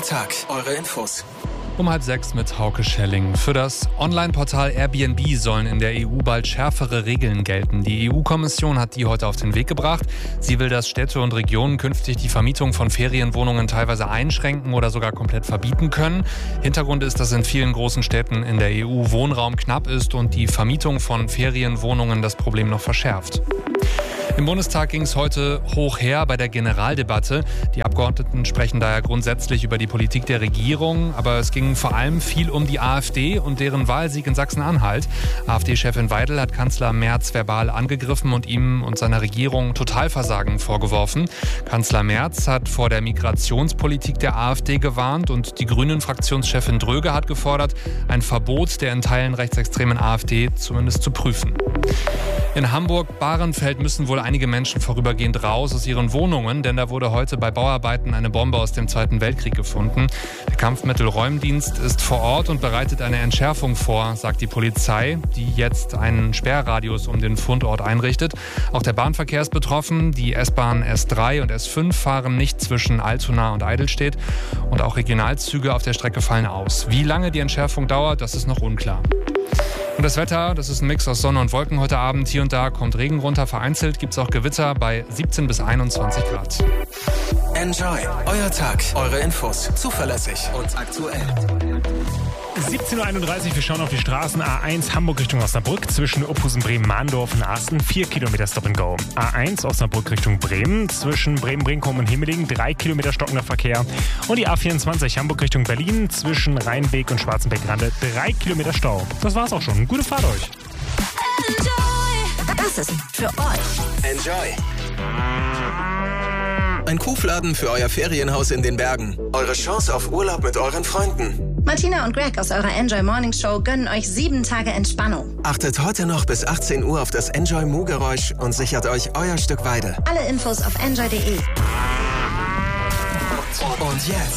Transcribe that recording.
Tag, eure Infos. Um 5:30 mit Hauke Schelling. Für das Online-Portal Airbnb sollen in der EU bald schärfere Regeln gelten. Die EU-Kommission hat die heute auf den Weg gebracht. Sie will, dass Städte und Regionen künftig die Vermietung von Ferienwohnungen teilweise einschränken oder sogar komplett verbieten können. Hintergrund ist, dass in vielen großen Städten in der EU Wohnraum knapp ist und die Vermietung von Ferienwohnungen das Problem noch verschärft. Im Bundestag ging es heute hoch her bei der Generaldebatte. Die Abgeordneten sprechen daher grundsätzlich über die Politik der Regierung, aber es ging vor allem viel um die AfD und deren Wahlsieg in Sachsen-Anhalt. AfD-Chefin Weidel hat Kanzler Merz verbal angegriffen und ihm und seiner Regierung Totalversagen vorgeworfen. Kanzler Merz hat vor der Migrationspolitik der AfD gewarnt und die Grünen-Fraktionschefin Dröge hat gefordert, ein Verbot der in Teilen rechtsextremen AfD zumindest zu prüfen. In Hamburg-Bahrenfeld müssen wohl einige Menschen vorübergehend raus aus ihren Wohnungen, denn da wurde heute bei Bauarbeiten eine Bombe aus dem Zweiten Weltkrieg gefunden. Der Kampfmittelräumdienst ist vor Ort und bereitet eine Entschärfung vor, sagt die Polizei, die jetzt einen Sperrradius um den Fundort einrichtet. Auch der Bahnverkehr ist betroffen. Die S-Bahn S3 und S5 fahren nicht zwischen Altona und Eidelstedt und auch Regionalzüge auf der Strecke fallen aus. Wie lange die Entschärfung dauert, das ist noch unklar. Und das Wetter, das ist ein Mix aus Sonne und Wolken heute Abend. Hier und da kommt Regen runter. Vereinzelt gibt es auch Gewitter bei 17 bis 21 Grad. Enjoy, euer Tag, eure Infos, zuverlässig und aktuell. 17.31 Uhr, wir schauen auf die Straßen. A1 Hamburg Richtung Osnabrück zwischen Ophusen, Bremen, Mahndorf und Asten 4 Kilometer Stop and Go. A1 Osnabrück Richtung Bremen zwischen Bremen-Brinkum und Himmeling 3 Kilometer stockender Verkehr. Und die A24 Hamburg Richtung Berlin zwischen Rheinbeek und Schwarzenbeck-Rande 3 Kilometer Stau. Das war's auch schon. Gute Fahrt euch. Enjoy. Das ist für euch. Enjoy. Ein Kuhfladen für euer Ferienhaus in den Bergen. Eure Chance auf Urlaub mit euren Freunden. Martina und Greg aus eurer Enjoy Morning Show gönnen euch 7 Tage Entspannung. Achtet heute noch bis 18 Uhr auf das Enjoy Mu-Geräusch und sichert euch euer Stück Weide. Alle Infos auf enjoy.de. Und jetzt